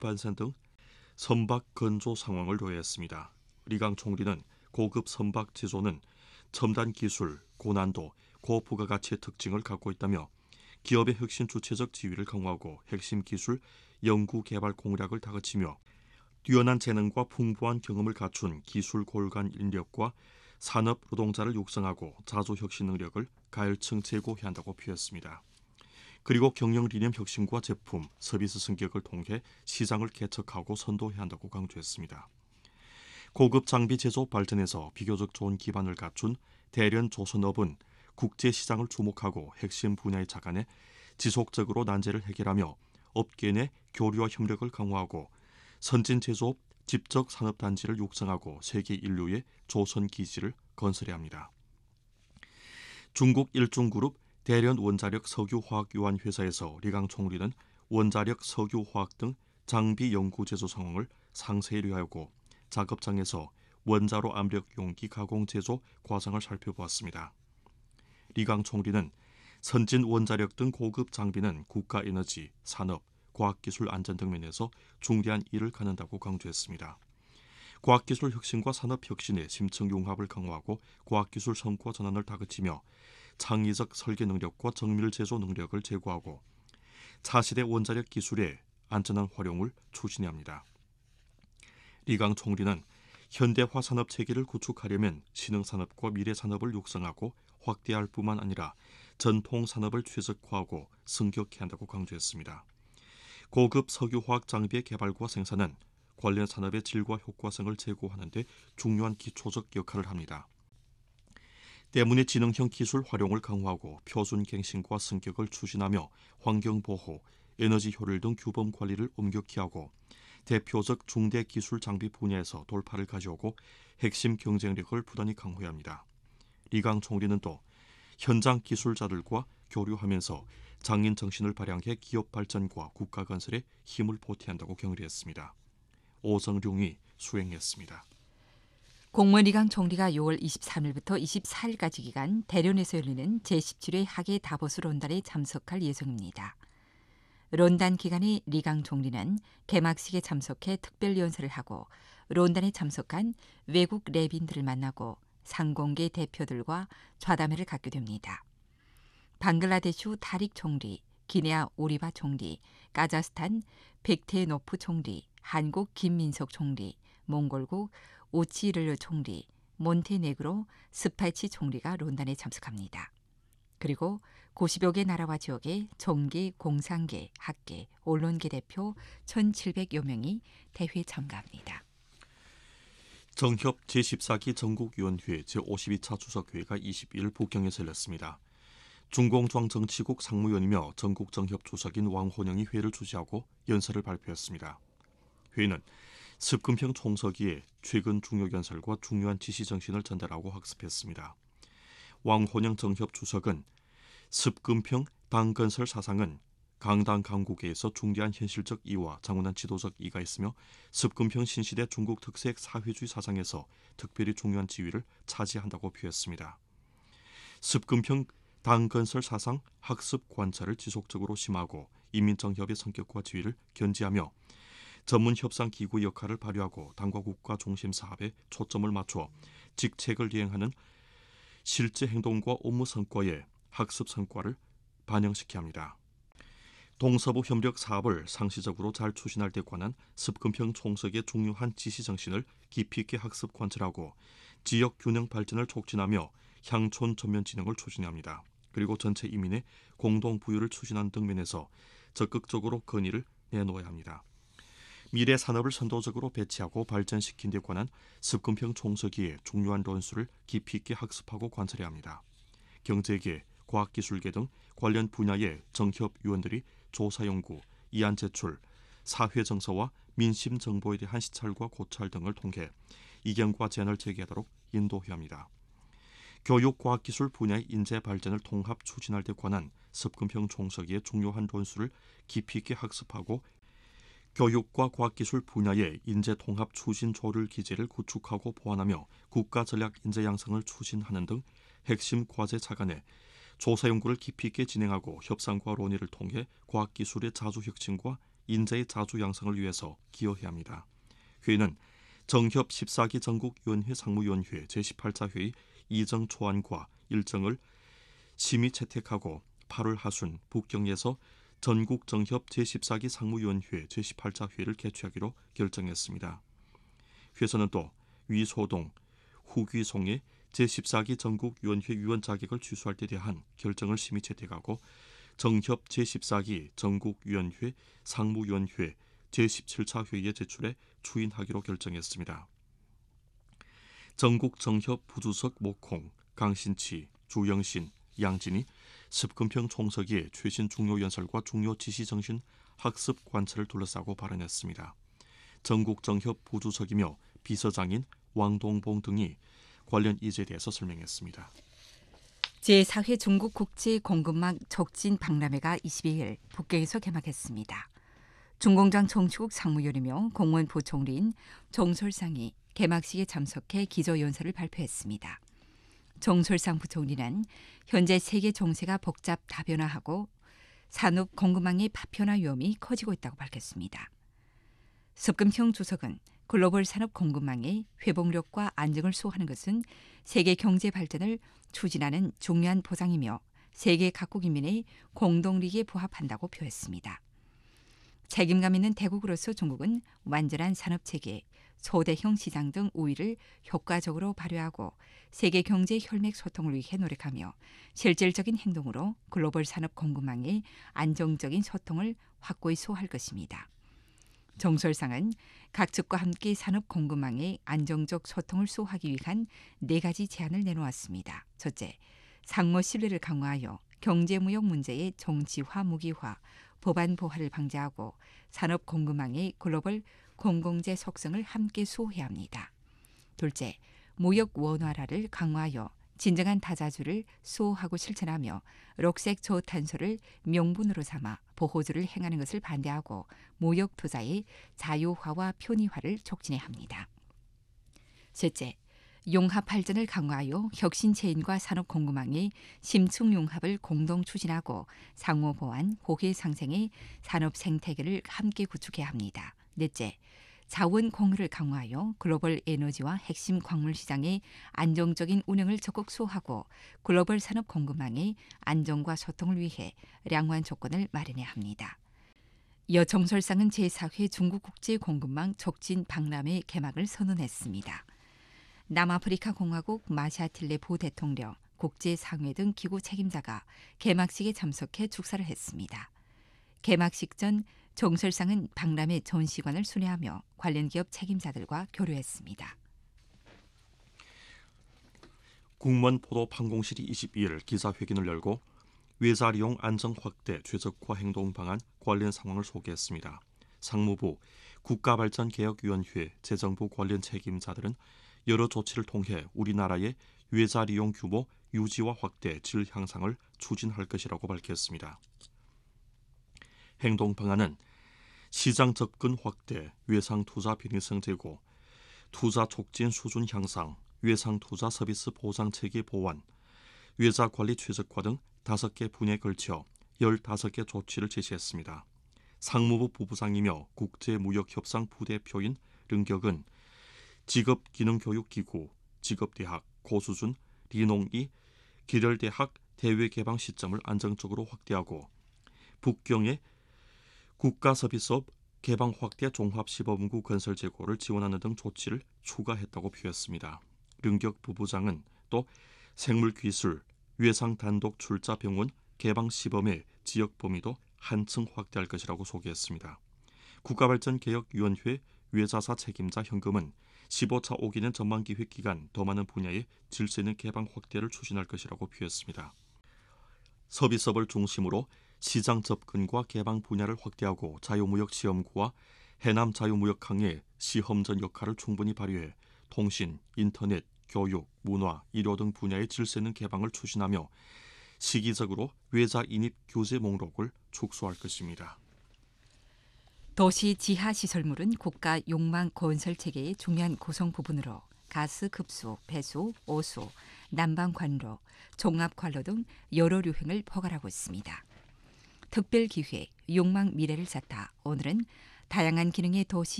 발생 등 선박 건조 상황을 요했습니다. 리강 총리는 고급 선박 제조는 첨단 기술, 고난도, 고부가가치의 특징을 갖고 있다며 기업의 혁신 주체적 지위를 강화하고 핵심 기술, 연구 개발 공략을 다그치며 뛰어난 재능과 풍부한 경험을 갖춘 기술 골간 인력과 산업 노동자를 육성하고 자주 혁신 능력을 가열층 제고해야 한다고 표했습니다. 그리고 경영 리념 혁신과 제품, 서비스 승격을 통해 시장을 개척하고 선도해야 한다고 강조했습니다. 고급 장비 제조 발전에서 비교적 좋은 기반을 갖춘 대련 조선업은 국제 시장을 주목하고 핵심 분야에 착안해 지속적으로 난제를 해결하며 업계 내 교류와 협력을 강화하고 선진 제조업 집적 산업단지를 육성하고 세계 인류의 조선 기지를 건설해야 합니다. 중국 일중그룹 대련 원자력 석유화학유한 회사에서 리강 총리는 원자력 석유화학 등 장비 연구 제조 상황을 상세히 리하고 작업장에서 원자로 압력 용기 가공 제조 과정을 살펴보았습니다. 리강 총리는 선진 원자력 등 고급 장비는 국가 에너지, 산업, 과학기술 안전 등 면에서 중대한 일을 갖는다고 강조했습니다. 과학기술 혁신과 산업혁신의 심층 융합을 강화하고 과학기술 성과 전환을 다그치며 창의적 설계 능력과 정밀 제조 능력을 제고하고 차세대 원자력 기술의 안전한 활용을 추진해야 합니다. 리강 총리는 현대화 산업 체계를 구축하려면 신흥산업과 미래산업을 육성하고 확대할 뿐만 아니라 전통 산업을 최적화하고 승격해야 한다고 강조했습니다. 고급 석유화학 장비의 개발과 생산은 관련 산업의 질과 효과성을 제고하는 데 중요한 기초적 역할을 합니다. 때문에 지능형 기술 활용을 강화하고 표준 갱신과 승격을 추진하며 환경보호, 에너지 효율 등 규범 관리를 엄격히 하고 대표적 중대 기술 장비 분야에서 돌파를 가져오고 핵심 경쟁력을 부단히 강화해야 합니다. 리강 총리는 또 현장 기술자들과 교류하면서 장인 정신을 발양해 기업 발전과 국가 건설에 힘을 보태한다고 격려했습니다. 오성룡이 수행했습니다. 공무원 리강 총리가 6월 23일부터 24일까지 기간 대련에서 열리는 제17회 하계 다보스 론단에 참석할 예정입니다. 론단 기간에 리강 총리는 개막식에 참석해 특별 연설을 하고 론단에 참석한 외국 래빈들을 만나고 상공계 대표들과 좌담회를 갖게 됩니다. 방글라데슈 타릭 총리, 기네아 오리바 총리, 카자흐스탄 백테노프 총리, 한국 김민석 총리, 몽골국 오치르르 총리, 몬테네그로 스팔치 총리가 론단에 참석합니다. 그리고 90여 개 나라와 지역의 정계, 공상계, 학계, 언론계 대표 1,700여 명이 대회에 참가합니다. 정협 제14기 전국위원회 제52차 주석회의가 22일 북경에서 열렸습니다. 중공주황 정치국 상무위원이며 전국정협 주석인 왕혼영이 회의를 주재하고 연설을 발표했습니다. 회의는 습금평 총서기의 최근 중요 연설과 중요한 지시 정신을 전달하고 학습했습니다. 왕혼영 정협 주석은 습금평 당건설 사상은 강당 강국에서 중대한 현실적 이와 장훈한 지도적 이가 있으며 습금평 신시대 중국 특색 사회주의 사상에서 특별히 중요한 지위를 차지한다고 표했습니다. 습금평 당건설 사상 학습 관찰을 지속적으로 심화하고 인민정협의 성격과 지위를 견지하며 전문협상기구 역할을 발휘하고 당과 국가 중심 사업에 초점을 맞춰 직책을 이행하는 실제 행동과 업무 성과에 학습 성과를 반영시켜야 합니다. 동서부 협력 사업을 상시적으로 잘 추진할 데 관한 습금평 총석의 중요한 지시 정신을 깊이 있게 학습 관찰하고 지역 균형 발전을 촉진하며 향촌 전면 진흥을 추진해야 합니다. 그리고 전체 이민의 공동 부유를 추진하는 등 면에서 적극적으로 건의를 내놓아야 합니다. 미래 산업을 선도적으로 배치하고 발전시킨 데 관한 습금평 총서기의 중요한論수를 깊이 있게 학습하고 관찰해야 합니다. 경제계, 과학기술계 등 관련 분야의 정협위원들이 조사연구, 이안 제출, 사회정서와 민심 정보에 대한 시찰과 고찰 등을 통해 이견과 제안을 제기하도록 인도해야 합니다. 교육, 과학기술 분야의 인재 발전을 통합 추진할 데 관한 습금평 총서기의 중요한論수를 깊이 있게 학습하고 교육과 과학기술 분야의 인재 통합 추진 조율 기제를 구축하고 보완하며 국가 전략 인재 양성을 추진하는 등 핵심 과제 차관에 조사 연구를 깊이 있게 진행하고 협상과 논의를 통해 과학기술의 자주 혁신과 인재의 자주 양성을 위해서 기여해야 합니다. 회의는 정협 14기 전국위원회 상무위원회 제18차 회의 이정 초안과 일정을 심의 채택하고 8월 하순 북경에서 전국 정협 제14기 상무위원회 제18차 회의를 개최하기로 결정했습니다. 회에서는 또 위소동, 후귀송의 제14기 전국위원회 위원 자격을 취소할 때 대한 결정을 심의 채택하고 정협 제14기 전국위원회 상무위원회 제17차 회의에 제출해 추인하기로 결정했습니다. 전국 정협 부주석 목콩, 강신치, 주영신, 양진이 습근평 총서기의 최신 중요 연설과 중요 지시 정신 학습 관찰을 둘러싸고 발언했습니다. 전국 정협 부주석이며 비서장인 왕동봉 등이 관련 이제에 대해서 설명했습니다. 제4회 중국국제공급망 촉진 박람회가 22일 북경에서 개막했습니다. 중공장 정치국 상무위원이며 공무원 부총리인 정솔상이 개막식에 참석해 기조연설을 발표했습니다. 정솔상 부총리는 현재 세계 정세가 복잡 다변화하고 산업 공급망의 파편화 위험이 커지고 있다고 밝혔습니다. 습금평 주석은 글로벌 산업 공급망의 회복력과 안정을 수호하는 것은 세계 경제 발전을 추진하는 중요한 보장이며 세계 각국 인민의 공동리에 부합한다고 표했습니다. 책임감 있는 대국으로서 중국은 완전한 산업체계, 소대형 시장 등 우위를 효과적으로 발휘하고 세계 경제 혈맥 소통을 위해 노력하며 실질적인 행동으로 글로벌 산업 공급망의 안정적인 소통을 확고히 수호할 것입니다. 정솔상은 각 측과 함께 산업 공급망의 안정적 소통을 수호하기 위한 4가지 제안을 내놓았습니다. 첫째, 상호 신뢰를 강화하여 경제무역 문제의 정치화, 무기화, 법안 보화를 방지하고 산업 공급망의 글로벌 공공재 속성을 함께 수호해야 합니다. 둘째, 무역 원활화를 강화하여 진정한 다자주를 수호하고 실천하며 녹색 저탄소를 명분으로 삼아 보호주를 행하는 것을 반대하고 무역 투자의 자유화와 편의화를 촉진해야 합니다. 셋째, 융합 발전을 강화하여 혁신 체인과 산업 공급망의 심층 융합을 공동 추진하고 상호 보완, 호혜 상생의 산업 생태계를 함께 구축해야 합니다. 넷째, 자원 공유를 강화하여 글로벌 에너지와 핵심 광물 시장의 안정적인 운영을 적극 수호하고 글로벌 산업 공급망의 안정과 소통을 위해 량화한 조건을 마련해야 합니다. 이어 정솔상은 제4회 중국국제공급망 촉진 박람회 개막을 선언했습니다. 남아프리카 공화국 마샤틸레 부대통령, 국제상회 등 기구 책임자가 개막식에 참석해 축사를 했습니다. 개막식 전 정솔상은 박람회 전시관을 순회하며 관련 기업 책임자들과 교류했습니다. 국무원 보도판공실이 22일 기자회견을 열고 외자리용 안정 확대 최적화 행동 방안 관련 상황을 소개했습니다. 상무부, 국가발전개혁위원회, 재정부 관련 책임자들은 여러 조치를 통해 우리나라의 외자리용 규모 유지와 확대, 질 향상을 추진할 것이라고 밝혔습니다. 행동 방안은 시장 접근 확대, 외상 투자 편의성 제고, 투자 촉진 수준 향상, 외상 투자 서비스 보장 체계 보완, 외자 관리 최적화 등 5개 분야에 걸쳐 15개 조치를 제시했습니다. 상무부 부부장이며 국제무역협상 부대표인 른격은 직업기능교육기구, 직업대학, 고수준, 리농이, 기별대학 대외 개방 시점을 안정적으로 확대하고 북경의 국가서비스업 개방 확대 종합시범구 건설 재고를 지원하는 등 조치를 추가했다고 표했습니다. 른격 부부장은 또 생물기술, 외상 단독 출자 병원 개방 시범의 지역 범위도 한층 확대할 것이라고 소개했습니다. 국가발전개혁위원회 외자사 책임자 현금은 15차 5기년 전망기획 기간 더 많은 분야의 질서 있는 개방 확대를 추진할 것이라고 표했습니다. 서비스업을 중심으로 시장 접근과 개방 분야를 확대하고 자유무역 시험구와 해남 자유무역항의 시험전 역할을 충분히 발휘해 통신, 인터넷, 교육, 문화, 의료 등 분야의 질서 있는 개방을 추진하며 시기적으로 외자 인입 규제 목록을 축소할 것입니다. 도시 지하 시설물은 국가 욕망 건설 체계의 중요한 구성 부분으로 가스 급수, 배수, 오수, 난방 관로, 종합 관로 등 여러 류행을 포괄하고 있습니다. 특별기획 욕망 미래를 쌓다. 오늘은 다양한 기능의 도시